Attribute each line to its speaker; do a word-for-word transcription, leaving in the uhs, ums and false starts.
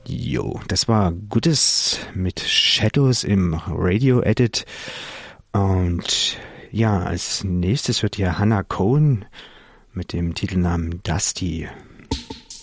Speaker 1: Jo, das war Gutes mit Shadows im Radio-Edit. Und ja, als nächstes wird hier Hannah Cohen mit dem Titelnamen Dusty